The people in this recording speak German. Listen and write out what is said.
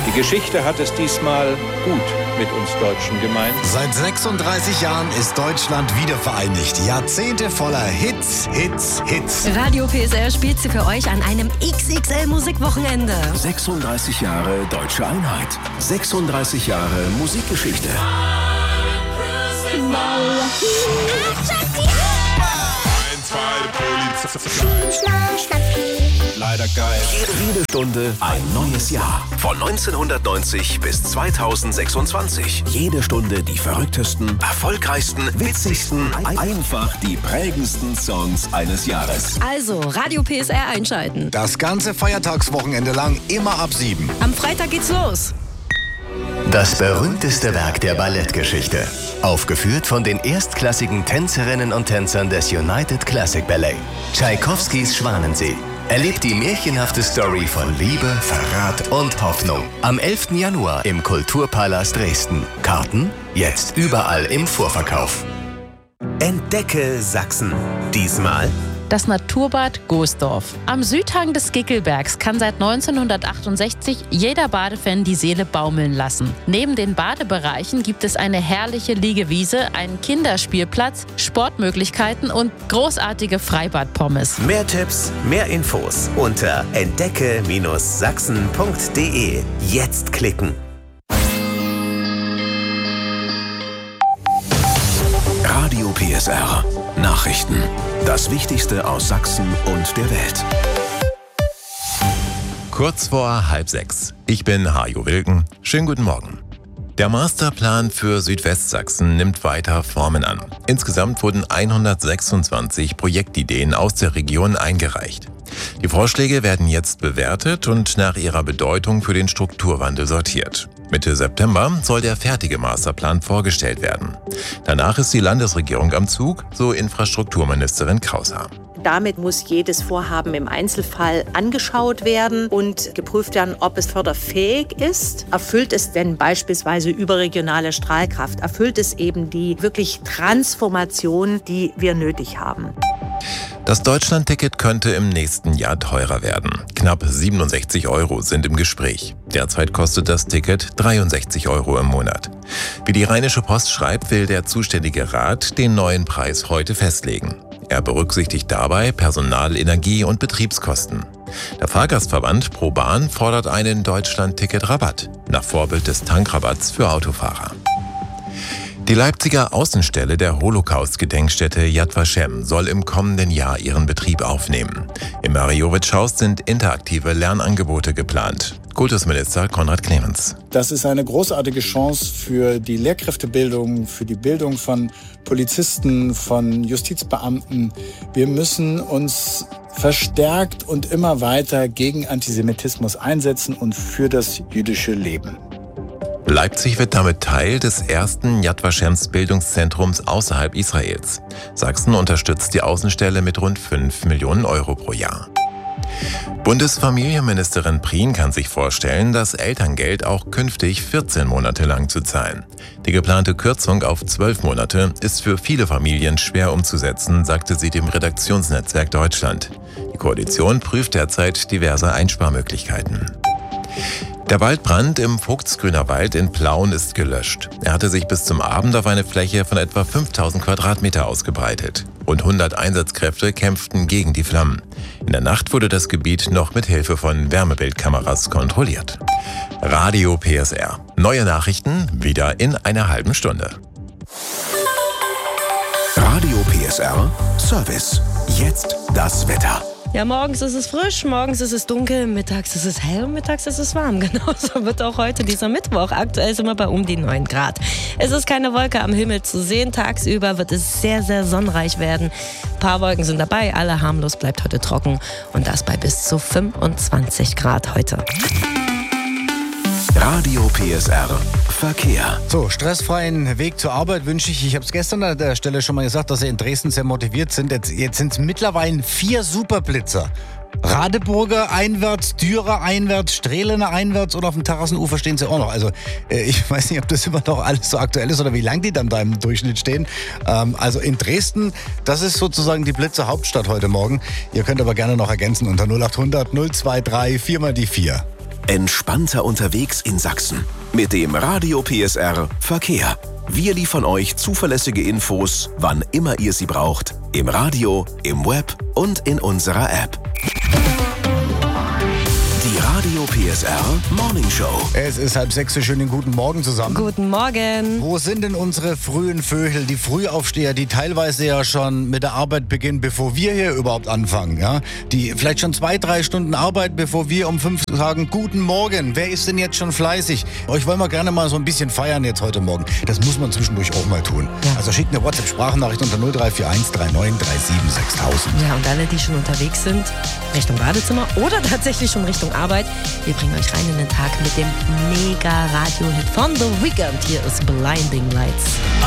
Die Geschichte hat es diesmal gut mit uns Deutschen gemeint. Seit 36 Jahren ist Deutschland wieder vereinigt. Jahrzehnte voller Hits, Hits, Hits. Radio PSR spielt sie für euch an einem XXL-Musikwochenende. 36 Jahre deutsche Einheit. 36 Jahre Musikgeschichte. Leider geil. Jede Stunde ein neues Jahr. Von 1990 bis 2026. Jede Stunde die verrücktesten, erfolgreichsten, witzigsten, einfach die prägendsten Songs eines Jahres. Also, Radio PSR einschalten. Das ganze Feiertagswochenende lang, immer ab 7. Am Freitag geht's los. Das berühmteste Werk der Ballettgeschichte. Aufgeführt von den erstklassigen Tänzerinnen und Tänzern des United Classic Ballet. Tschaikowskis Schwanensee. Erlebt die märchenhafte Story von Liebe, Verrat und Hoffnung. Am 11. Januar im Kulturpalast Dresden. Karten jetzt überall im Vorverkauf. Entdecke Sachsen. Diesmal das Naturbad Goesdorf. Am Südhang des Gickelbergs kann seit 1968 jeder Badefan die Seele baumeln lassen. Neben den Badebereichen gibt es eine herrliche Liegewiese, einen Kinderspielplatz, Sportmöglichkeiten und großartige Freibadpommes. mehr Tipps, mehr Infos unter entdecke-sachsen.de. Jetzt klicken. Radio PSR. Nachrichten. Das Wichtigste aus Sachsen und der Welt. Kurz vor 5:30. Ich bin Hajo Wilken. Schönen guten Morgen. Der Masterplan für Südwestsachsen nimmt weiter Formen an. Insgesamt wurden 126 Projektideen aus der Region eingereicht. Die Vorschläge werden jetzt bewertet und nach ihrer Bedeutung für den Strukturwandel sortiert. Mitte September soll der fertige Masterplan vorgestellt werden. Danach ist die Landesregierung am Zug, so Infrastrukturministerin Kraushaar. Damit muss jedes Vorhaben im Einzelfall angeschaut werden und geprüft werden, ob es förderfähig ist. Erfüllt es denn beispielsweise überregionale Strahlkraft? Erfüllt es eben die wirklich Transformation, die wir nötig haben? Das Deutschlandticket könnte im nächsten Jahr teurer werden. Knapp 67 € sind im Gespräch. Derzeit kostet das Ticket 63 € im Monat. Wie die Rheinische Post schreibt, will der zuständige Rat den neuen Preis heute festlegen. Er berücksichtigt dabei Personal-, Energie- und Betriebskosten. Der Fahrgastverband ProBahn fordert einen Deutschland-Ticket-Rabatt, nach Vorbild des Tankrabatts für Autofahrer. Die Leipziger Außenstelle der Holocaust-Gedenkstätte Yad Vashem soll im kommenden Jahr ihren Betrieb aufnehmen. Im Mariowitsch-Haus sind interaktive Lernangebote geplant. Kultusminister Konrad Clemens. Das ist eine großartige Chance für die Lehrkräftebildung, für die Bildung von Polizisten, von Justizbeamten. Wir müssen uns verstärkt und immer weiter gegen Antisemitismus einsetzen und für das jüdische Leben. Leipzig wird damit Teil des ersten Yad Vashems Bildungszentrums außerhalb Israels. Sachsen unterstützt die Außenstelle mit rund 5 Millionen € pro Jahr. Bundesfamilienministerin Prien kann sich vorstellen, das Elterngeld auch künftig 14 Monate lang zu zahlen. Die geplante Kürzung auf 12 Monate ist für viele Familien schwer umzusetzen, sagte sie dem Redaktionsnetzwerk Deutschland. Die Koalition prüft derzeit diverse Einsparmöglichkeiten. Der Waldbrand im Vogtsgrüner Wald in Plauen ist gelöscht. Er hatte sich bis zum Abend auf eine Fläche von etwa 5000 Quadratmeter ausgebreitet. Rund 100 Einsatzkräfte kämpften gegen die Flammen. In der Nacht wurde das Gebiet noch mit Hilfe von Wärmebildkameras kontrolliert. Radio PSR. Neue Nachrichten wieder in einer halben Stunde. Radio PSR Service. Jetzt das Wetter. Ja, morgens ist es frisch, morgens ist es dunkel, mittags ist es hell und mittags ist es warm. Genauso wird auch heute dieser Mittwoch. Aktuell sind wir bei um die 9 Grad. Es ist keine Wolke am Himmel zu sehen. Tagsüber wird es sehr, sehr sonnenreich werden. Ein paar Wolken sind dabei, alle harmlos, bleibt heute trocken. Und das bei bis zu 25 Grad heute. Radio PSR Verkehr. So, stressfreien Weg zur Arbeit wünsche ich. Ich habe es gestern an der Stelle schon mal gesagt, dass Sie in Dresden sehr motiviert sind. Jetzt sind es mittlerweile 4 Superblitzer. Radeburger einwärts, Dürer einwärts, Strehlener einwärts und auf dem Terrassenufer stehen sie auch noch. Also ich weiß nicht, ob das immer noch alles so aktuell ist oder wie lang die dann da im Durchschnitt stehen. Also in Dresden, das ist sozusagen die Blitzer-Hauptstadt heute Morgen. Ihr könnt aber gerne noch ergänzen unter 0800 023 4 mal die 4. Entspannter unterwegs in Sachsen. Mit dem Radio PSR Verkehr. Wir liefern euch zuverlässige Infos, wann immer ihr sie braucht. Im Radio, im Web und in unserer App. Die Radio PSR Morning Show. Es ist 5:30, schönen guten Morgen zusammen. Guten Morgen. Wo sind denn unsere frühen Vögel, die Frühaufsteher, die teilweise ja schon mit der Arbeit beginnen, bevor wir hier überhaupt anfangen? Ja? Die vielleicht schon 2-3 Stunden Arbeit, bevor wir um 5 sagen, guten Morgen. Wer ist denn jetzt schon fleißig? Euch wollen wir gerne mal so ein bisschen feiern jetzt heute Morgen. Das muss man zwischendurch auch mal tun. Ja. Also schickt eine WhatsApp-Sprachnachricht unter 0341 39 37 6000. Ja, und alle, die schon unterwegs sind, Richtung Badezimmer oder tatsächlich schon Richtung Arbeit, wir bringen euch rein in den Tag mit dem Mega-Radio-Hit von The Weeknd. Hier ist Blinding Lights.